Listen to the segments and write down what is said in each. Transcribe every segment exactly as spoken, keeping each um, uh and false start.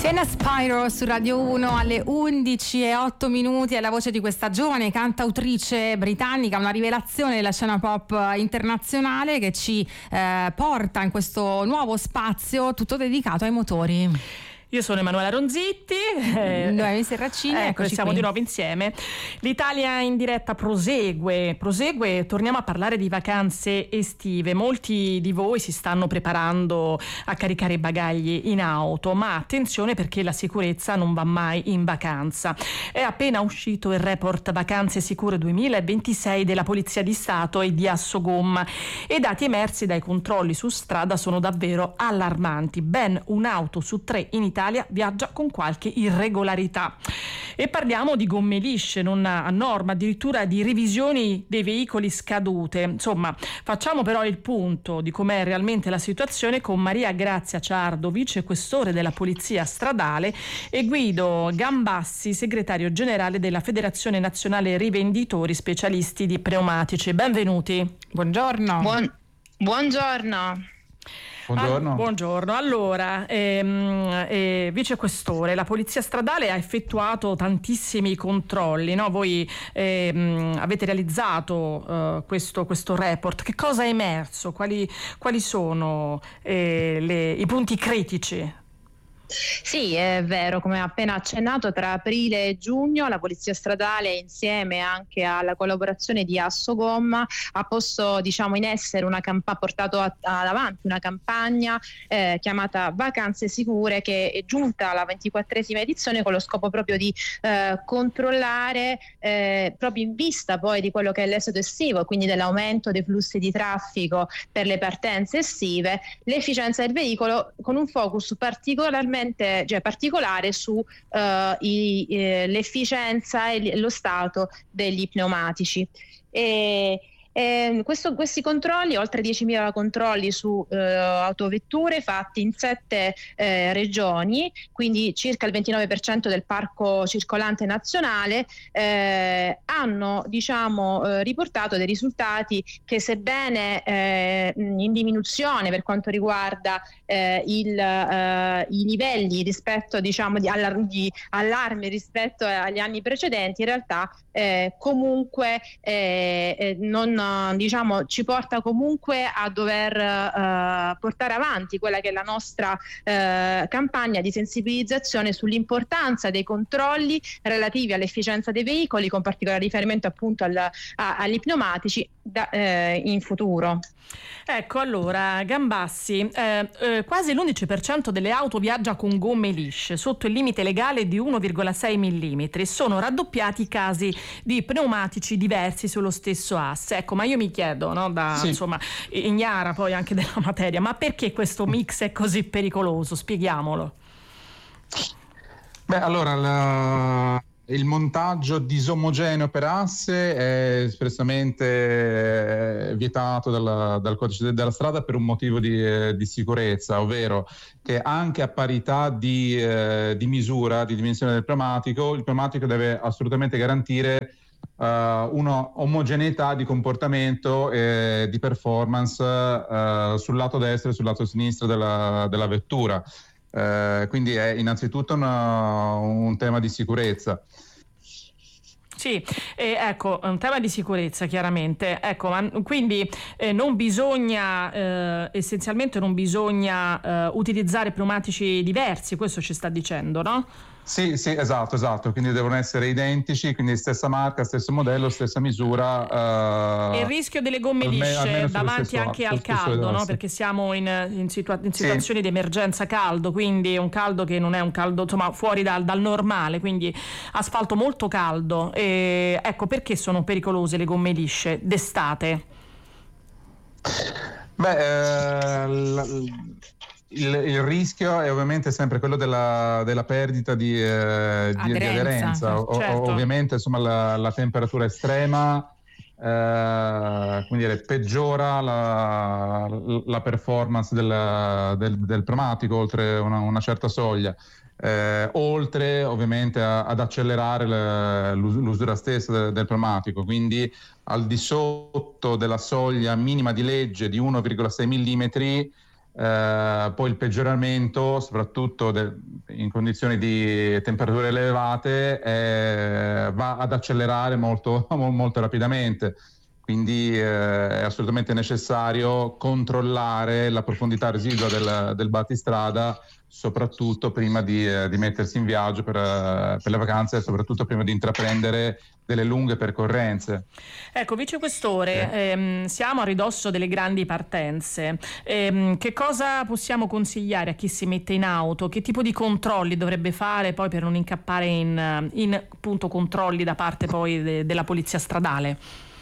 Siena Spyro su Radio uno alle undici e otto minuti, è la voce di questa giovane cantautrice britannica, una rivelazione della scena pop internazionale che ci eh, porta in questo nuovo spazio tutto dedicato ai motori. Io sono Emanuela Ronzitti, eh, Noemi Serracini, ecco, siamo qui. di nuovo insieme. L'Italia in diretta prosegue, prosegue, torniamo a parlare di vacanze estive. Molti di voi si stanno preparando a caricare i bagagli in auto, ma attenzione perché la sicurezza non va mai in vacanza. È appena uscito il report Vacanze Sicure duemilaventisei della Polizia di Stato e di Assogomma e i dati emersi dai controlli su strada sono davvero allarmanti. Ben un'auto su tre in Italia viaggia con qualche irregolarità e parliamo di gomme lisce non a norma, addirittura di revisioni dei veicoli scadute. Insomma, facciamo però il punto di com'è realmente la situazione con Maria Grazia Ciardo, vice questore della Polizia Stradale, e Guido Gambassi, segretario generale della Federazione Nazionale Rivenditori Specialisti di Pneumatici. Benvenuti. Buongiorno. Buon, buongiorno. Buongiorno. Ah, buongiorno. Allora, ehm, eh, vice questore, la Polizia Stradale ha effettuato tantissimi controlli, no? Voi ehm, avete realizzato eh, questo, questo report. Che cosa è emerso? Quali, quali sono eh, le, i punti critici? Sì, è vero, come appena accennato, tra aprile e giugno la Polizia Stradale, insieme anche alla collaborazione di Assogomma, ha posto diciamo in essere una camp- ha portato a- ad avanti una campagna eh, chiamata Vacanze Sicure, che è giunta alla ventiquattresima edizione con lo scopo proprio di eh, controllare eh, proprio in vista poi di quello che è l'esodo estivo, quindi dell'aumento dei flussi di traffico per le partenze estive, l'efficienza del veicolo, con un focus particolarmente cioè particolare su uh, i, eh, l'efficienza e lo stato degli pneumatici. E, e questo, questi controlli, oltre diecimila controlli su uh, autovetture fatti in sette eh, regioni, quindi circa il ventinove per cento del parco circolante nazionale, eh, hanno diciamo eh, riportato dei risultati che, sebbene eh, in diminuzione per quanto riguarda eh, il, eh, i livelli rispetto diciamo di, allar- di allarme rispetto agli anni precedenti, in realtà eh, comunque eh, eh, non diciamo ci porta comunque a dover eh, portare avanti quella che è la nostra eh, campagna di sensibilizzazione sull'importanza dei controlli relativi all'efficienza dei veicoli, con particolare riferimento appunto al, a, agli pneumatici da, eh, in futuro. Ecco, allora Gambassi, eh, eh, quasi l'undici per cento delle auto viaggia con gomme lisce sotto il limite legale di uno virgola sei millimetri. Sono raddoppiati i casi di pneumatici diversi sullo stesso asse. Ecco, ma io mi chiedo, no, da sì. insomma ignara poi anche della materia, ma perché questo mix è così pericoloso? Spieghiamolo. Beh, allora la... il montaggio disomogeneo per asse è espressamente vietato dalla, dal codice della strada per un motivo di, eh, di sicurezza, ovvero che anche a parità di, eh, di misura, di dimensione del pneumatico, il pneumatico deve assolutamente garantire uh, una omogeneità di comportamento e di performance uh, sul lato destro e sul lato sinistro della, della vettura. Uh, quindi è innanzitutto una, un tema di sicurezza. Sì, eh, ecco, un tema di sicurezza chiaramente, ecco, ma quindi eh, non bisogna, eh, essenzialmente non bisogna eh, utilizzare pneumatici diversi, questo ci sta dicendo, no? Sì, sì, esatto, esatto, quindi devono essere identici, quindi stessa marca, stesso modello, stessa misura. Uh, e il rischio delle gomme lisce davanti anche al caldo, no? Perché siamo in, in, situa- in situazioni sì. di emergenza caldo, quindi un caldo che non è un caldo, insomma, fuori dal, dal normale, quindi asfalto molto caldo. E, ecco, perché sono pericolose le gomme lisce d'estate? Beh, eh, l- Il, il rischio è ovviamente sempre quello della, della perdita di, eh, di, aderenza, di aderenza. O, certo. Ovviamente insomma la, la temperatura estrema eh, come dire, peggiora la, la performance del, del, del pneumatico oltre una, una certa soglia, eh, oltre ovviamente a, ad accelerare le, l'usura stessa del, del pneumatico, quindi al di sotto della soglia minima di legge di uno virgola sei millimetri eh, poi il peggioramento, soprattutto de- in condizioni di temperature elevate, eh, va ad accelerare molto, molto rapidamente. Quindi eh, è assolutamente necessario controllare la profondità residua del, del battistrada, soprattutto prima di, eh, di mettersi in viaggio per, uh, per le vacanze e soprattutto prima di intraprendere delle lunghe percorrenze. Ecco, vicequestore, sì. ehm, siamo a ridosso delle grandi partenze. Ehm, che cosa possiamo consigliare a chi si mette in auto? Che tipo di controlli dovrebbe fare poi per non incappare in, in appunto controlli da parte poi de- della polizia stradale?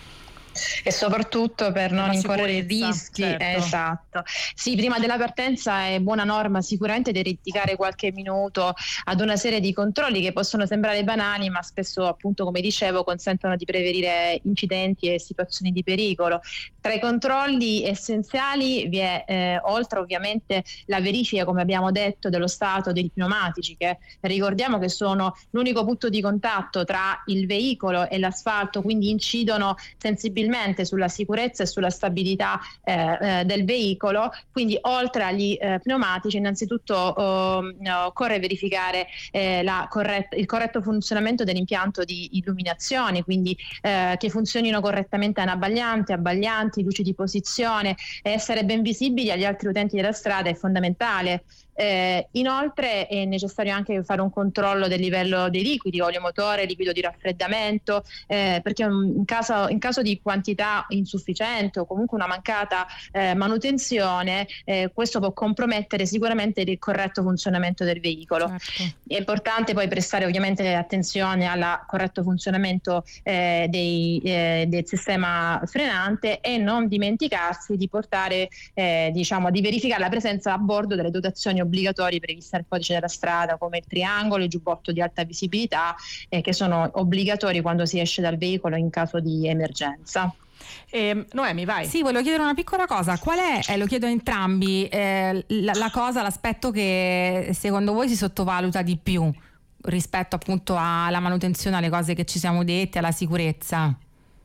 E soprattutto per non la incorrere in rischi, certo. Esatto. Sì, prima della partenza è buona norma sicuramente dedicare qualche minuto ad una serie di controlli che possono sembrare banali, ma spesso, appunto, come dicevo, consentono di prevenire incidenti e situazioni di pericolo. Tra i controlli essenziali vi è, eh, oltre ovviamente la verifica, come abbiamo detto, dello stato dei pneumatici, che ricordiamo che sono l'unico punto di contatto tra il veicolo e l'asfalto, quindi incidono sensibilmente sulla sicurezza e sulla stabilità eh, eh, del veicolo. Quindi oltre agli eh, pneumatici, innanzitutto eh, occorre verificare eh, la corretta, il corretto funzionamento dell'impianto di illuminazione, quindi eh, che funzionino correttamente anabbaglianti, abbaglianti, luci di posizione, essere ben visibili agli altri utenti della strada è fondamentale. Eh, inoltre è necessario anche fare un controllo del livello dei liquidi, olio motore, liquido di raffreddamento, eh, perché in caso, in caso di quantità insufficiente o comunque una mancata eh, manutenzione, eh, questo può compromettere sicuramente il corretto funzionamento del veicolo. Certo. È importante poi prestare ovviamente attenzione al corretto funzionamento eh, dei, eh, del sistema frenante e non dimenticarsi di portare, eh, diciamo, di verificare la presenza a bordo delle dotazioni obbligatori previste nel codice della strada, come il triangolo, il giubbotto di alta visibilità, eh, che sono obbligatori quando si esce dal veicolo in caso di emergenza. Eh, Noemi, vai. Sì, volevo chiedere una piccola cosa. Qual è, eh, lo chiedo a entrambi, eh, la, la cosa, l'aspetto che secondo voi si sottovaluta di più rispetto appunto alla manutenzione, alle cose che ci siamo dette, alla sicurezza?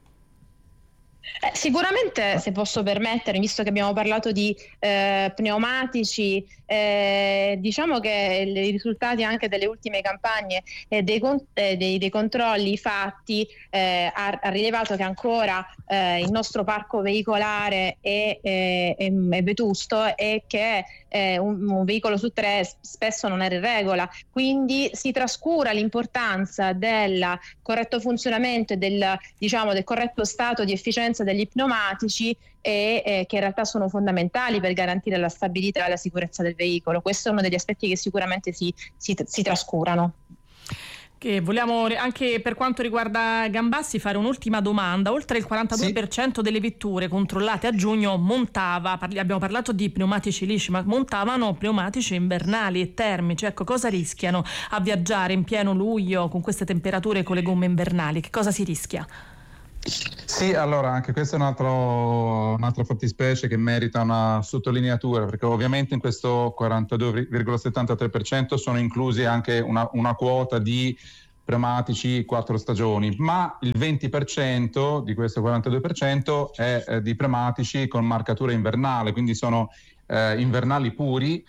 Eh, sicuramente, se posso permettere, visto che abbiamo parlato di eh, pneumatici, eh, diciamo che i risultati anche delle ultime campagne eh, dei, eh, dei, dei controlli fatti eh, ha, ha rilevato che ancora eh, il nostro parco veicolare è, è, è, è vetusto e che eh, un, un veicolo su tre spesso non è in regola, quindi si trascura l'importanza del corretto funzionamento e del, diciamo, del corretto stato di efficienza degli pneumatici e eh, che in realtà sono fondamentali per garantire la stabilità e la sicurezza del veicolo. Questo è uno degli aspetti che sicuramente si, si, si trascurano. Che vogliamo anche per quanto riguarda Gambassi fare un'ultima domanda. Oltre il quarantadue per cento sì. delle vetture controllate a giugno montava, parli, abbiamo parlato di pneumatici lisci, ma montavano pneumatici invernali e termici. Ecco, cosa rischiano a viaggiare in pieno luglio con queste temperature e con le gomme invernali? Che cosa si rischia? Sì, allora anche questa è un altro, un'altra fattispecie che merita una sottolineatura, perché ovviamente in questo quarantadue virgola settantatré per cento sono inclusi anche una, una quota di pneumatici quattro stagioni, ma il venti per cento di questo quarantadue per cento è eh, di pneumatici con marcatura invernale, quindi sono Eh, invernali puri.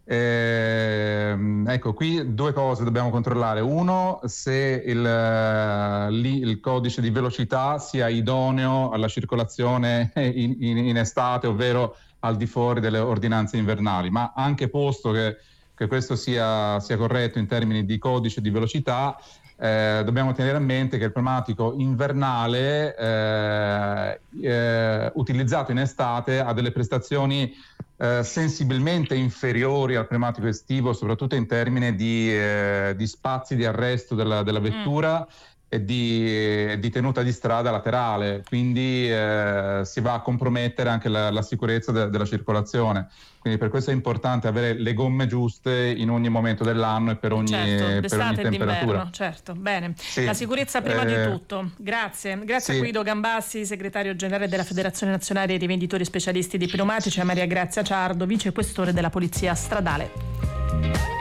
Eh, ecco, qui due cose dobbiamo controllare. Uno, se il, uh, lì, il codice di velocità sia idoneo alla circolazione in, in, in estate, ovvero al di fuori delle ordinanze invernali, ma anche posto che, che questo sia, sia corretto in termini di codice di velocità, Eh, dobbiamo tenere a mente che il pneumatico invernale eh, eh, utilizzato in estate ha delle prestazioni eh, sensibilmente inferiori al pneumatico estivo, soprattutto in termini di, eh, di spazi di arresto della, della vettura mm. e di, di tenuta di strada laterale, quindi eh, si va a compromettere anche la, la sicurezza de, della circolazione. Quindi per questo è importante avere le gomme giuste in ogni momento dell'anno e per ogni, certo, per ogni temperatura. Certo, bene. Sì, la sicurezza prima eh, di tutto. Grazie. Grazie sì. a Guido Gambassi, segretario generale della Federazione Nazionale dei Rivenditori Specialisti di Pneumatici, a Maria Grazia Ciardo, vicequestore della Polizia Stradale.